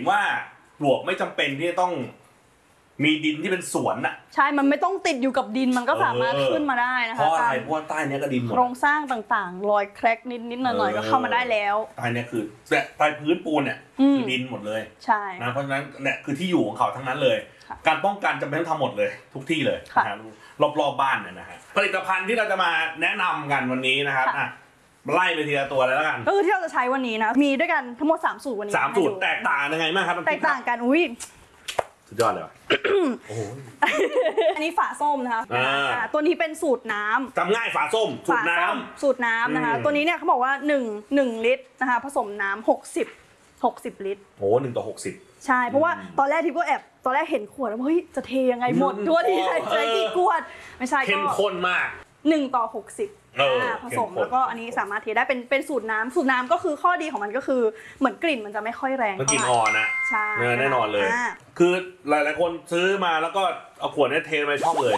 ว่าปลวกไม่จำเป็นที่จะต้องมีดินที่เป็นสวนอะใช่มันไม่ต้องติดอยู่กับดินมันก็สามารถขึ้นมาได้นะคะเพราะอะไรเพราะว่าใต้นี้ก็ดินหมดโครงสร้างต่างๆรอยแคร็กนิดๆหน่อยๆก็เข้ามาได้แล้วใต้นี้คือใต้พื้นปูนเนี่ยคือดินหมดเลยใช่นะเพราะฉะนั้นเนี่ยคือที่อยู่ของเขาทั้งนั้นเลยการป้องกันจำเป็นต้องทำหมดเลยทุกที่เลยนะรอบบ้านเนี่ยนะฮะผลิตภัณฑ์ที่เราจะมาแนะนำกันวันนี้นะครับไล่ไปทีละตัวเลยแล้วกันก็คือที่เราจะใช้วันนี้นะมีด้วยกันทั้งหมด3สูตรวันนี้ 3สูตรแตกต่างยังไงบ้างครับแตกต่างกันอุ้ยสุดยอดเลยว่ะโอ้โหอันนี้ฝาส้มนะคะตัวนี้เป็นสูตรน้ำจำง่ายฝาส้มสูตรน้ำนะคะตัวนี้เนี่ยเขาบอกว่า1ลิตรนะคะผสมน้ำ60ลิตรโอ้1:60 ใช่เพราะว่าตอนแรกทิพย์ก็ตอนแรกเห็นขวดแล้วเฮ้ยจะเทยังไงหมดตัวนี้ใช้กี่ขวดไม่ใช่ก็เข้มข้นมาก 1:60ผสมแล้วก็อันนี้สามารถเทได้เป็นสูตรน้ำก็คือข้อดีของมันก็คือเหมือนกลิ่นมันจะไม่ค่อยแรงมันกลิ่นอ่อนนะใช่แน่นอนเลยคือหลายๆคนซื้อมาแล้วก็เอาขวดนี้เทไปช่องเลย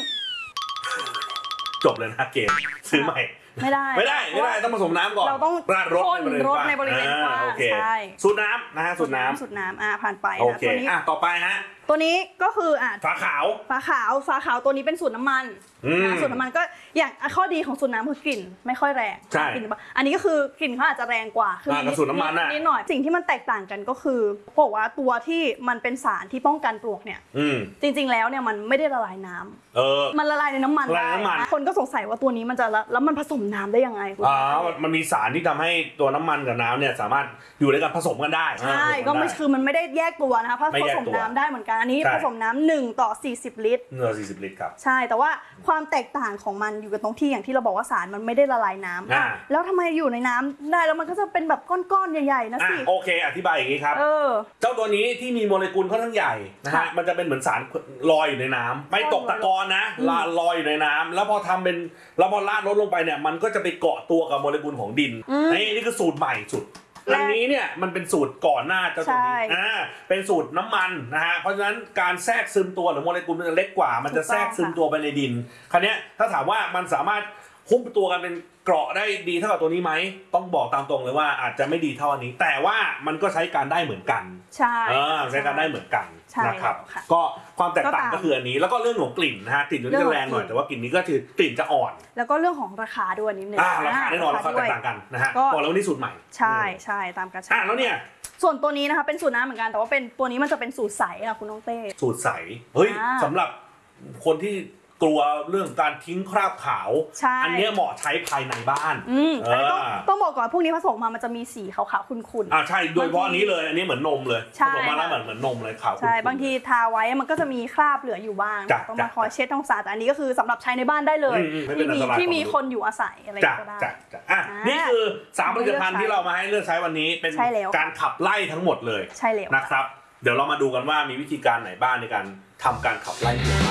จบเลยนะเกมซื้อใหม่ไม่ได้ต้องผสมน้ำก่อนเราต้องราดรสในบริเวณกว้างใช่สูตรน้ำนะฮะสูตรน้ำผ่านไปนะตัวนี้ต่อไปฮะตัวนี้ก็คือฝาขาวตัวนี้เป็นสูตรน้ำมันสูตรน้ำมันก็อย่างข้อดีของสูตรน้ำคือกลิ่นไม่ค่อยแรงกลิ่นอันนี้ก็คือกลิ่นเขาอาจจะแรงกว่ากับสูตรน้ำมันนิดหน่อยสิ่งที่มันแตกต่างกันก็คือบอกว่าตัวที่มันเป็นสารที่ป้องกันปลวกเนี่ยจริงๆแล้วเนี่ยมันไม่ได้ละลายน้ำมันละลายในน้ำมันได้คนก็สงสัยว่าตัวนี้มันจะแล้วมันผสมน้ำได้ยังไงมันมีสารที่ทำให้ตัวน้ำมันกับน้ำเนี่ยสามารถอยู่ในการผสมกันได้ใช่ก็ไม่คือมันไม่ได้แยกตัวนะคะเพราะผสมน้ำได้เหมือนกันอันนี้ผสมน้ำ1:40 ลิตร 40 ลิตรครับใช่แต่ว่าความแตกต่างของมันอยู่กับตรงที่อย่างที่เราบอกว่าสารมันไม่ได้ละลายน้ำแล้วทำไมอยู่ในน้ำได้แล้วมันก็จะเป็นแบบก้อนๆใหญ่ๆนะสิโอเคอธิบายอย่างนี้ครับเจ้าตัวนี้ที่มีโมเลกุลค่อนข้างใหญ่นะฮะมันจะเป็นเหมือนสารลอยอยู่ในน้ำไม่ตกตะกอนนะลอยอยู่ในน้ำแล้วพอราดลดลงไปเนี่ยมันก็จะไปเกาะตัวกับโมเลกุลของดินนี่คือสูตรใหม่สุดอันนี้เนี่ยมันเป็นสูตรก่อนหน้าเจ้าตัวนี้เป็นสูตรน้ำมันนะฮะเพราะฉะนั้นการแทรกซึมตัวหรือโมเลกุลมันจะเล็กกว่ามันจะแทรกซึมตัวไปในดินคราวนี้ถ้าถามว่ามันสามารถหุ้มตัวกันเป็นเกราะได้ดีเท่ากับตัวนี้ไหมต้องบอกตามตรงเลยว่าอาจจะไม่ดีเท่าอันนี้แต่ว่ามันก็ใช้การได้เหมือนกันใช่ใช้การได้เหมือนกันนะครับก็ความแตกต่างก็คืออันนี้แล้วก็เรื่องของกลิ่นนะฮะกลิ่นจะแรงหน่อยแต่ว่ากลิ่นนี้ก็คือกลิ่นจะอ่อนแล้วก็เรื่องของราคาด้วยนิดนึงราคาแน่นอนราคาแตกต่างกันนะฮะบอกแล้วว่านี่สูตรใหม่ใช่ตามกระชับแล้วเนี่ยส่วนตัวนี้นะคะเป็นสูตรน้ำเหมือนกันแต่ว่าเป็นตัวนี้มันจะเป็นสูตรใสค่ะคุณน้องเต้สูตรใสเฮ้ยสำหรับคนที่กลัวเรื่องการทิ้งคราบขาวอันนี้เหมาะใช้ภายในบ้านต้องบอกก่อนพวกนี้ผสมมามันจะมีสีขาวๆขุ่นๆใช่โดยเฉพาะอันนี้เลยอันนี้เหมือนนมเลยผสมมาแล้วเหมือนนมเลยขาวใช่บางทีทาไว้มันก็จะมีคราบเหลืออยู่บ้างต้องมาคอยเช็ดต้องสะอาดแต่อันนี้ก็คือสำหรับใช้ในบ้านได้เลยที่มีคนอยู่อาศัยอะไรก็ได้นี่คือ3ผลิตภัณฑ์ที่เรามาให้เลือกใช้วันนี้เป็นการขับไล่ทั้งหมดเลยใช่แล้วนะครับเดี๋ยวเรามาดูกันว่ามีวิธีการไหนบ้างในการทำการขับไล่ปลวก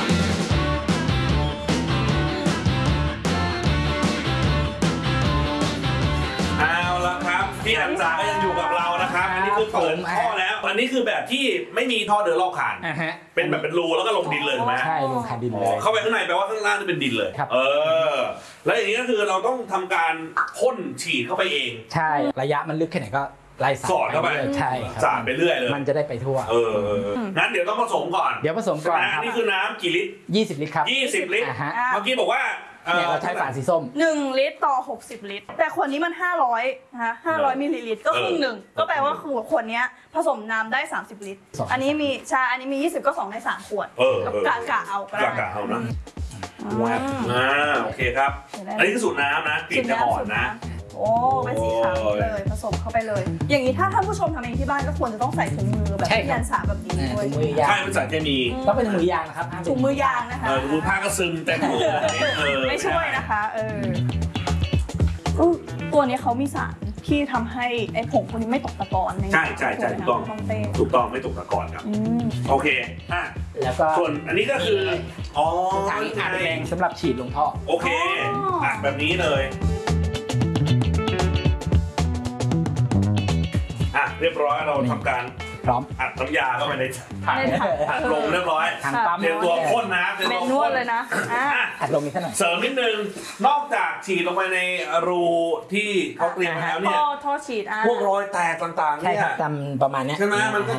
พี่อันจาก็ยังอยู่กับเรานะครับอันนี้คือเปิดท่อแล้วอันนี้คือแบบที่ไม่มีท่อเดินรอบคานเป็นแบบเป็นรูแล้วก็ลงดินเลยถูกไหมใช่ลงคานดินเลยเข้าไปข้างในแปลว่าข้างล่างจะเป็นดินเลยแล้วอย่างนี้ก็คือเราต้องทำการพ่นฉีดเข้าไปเองใช่ระยะมันลึกแค่ไหนก็ไล่สอดเข้าไปใช่สาดไปเรื่อยเลยมันจะได้ไปทั่วงั้นเดี๋ยวต้องผสมก่อนเดี๋ยวผสมก่อนครับนี่คือน้ำกี่ลิตร 20 ลิตรครับ 20 ลิตรเมื่อกี้บอกว่าเนี่ยเราใช้ฝาสีส้ม 1 ลิตรต่อ60 ลิตรแต่ขวดนี้มัน500นะคะ500 มิลลิลิตรก็ครึ่งหนึ่งก็แปลว่าขวดนี้ผสมน้ำได้30 ลิตรอันนี้มี20ก็2ใน3ขวดกะเอาก็ได้กะเอานะโอเคครับอันนี้คือสูตรน้ำนะกลิ่นจะอ่อนนะโอ้เป็นสีขาวเลยผสมเข้าไปเลยอย่างนี้ถ้าท่านผู้ชมทำเองที่บ้านก็ควรจะต้องใส่ถุงมือแบบที่ยันสาแบบนี้ด้วยใช่เป็นสารเคมีต้องเป็นถุงมือยางนะครับถุงมือยางนะคะถุงมือผ้าก็ซึมเต็มมือไม่ช่วยนะคะตัวนี้เขามีสารที่ทำให้ไอ้ผงพวกนี้ไม่ตกตะกอนใช่ถูกต้องไม่ตกตะกอนครับโอเคแล้วก็ส่วนอันนี้ก็คือถังอัดแรงสำหรับฉีดลงท่อโอเคอัดแบบนี้เลยเรียบร้อยเราทำการพร้อมอัดน้ำยาเข้าไปในถังอัดลงเรียบร้อยถังปั๊มเตรียมตัวพ่นนะเตรียมตัวพ่นเลยนะอัดลงนิดหน่อยเสริมนิดนึงนอกจากฉีดลงไปในรูที่เขาเตรียมมาแล้วเนี่ยท่อฉีดพวกรอยแตกต่างๆเนี่ยจำประมาณนี้ใช่ไหมมันก็